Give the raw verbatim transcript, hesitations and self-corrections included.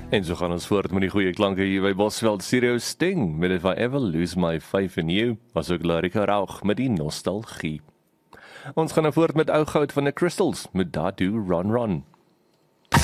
En so gaan ons voort met die goeie klanke hier by Bosveld Stereo Sting met If I Ever Lose My Faith in You, was ook Larika Rauch met die nostalgie. Ons gaan nou voort met ou goud van die Crystals met Dadu Ron Ron.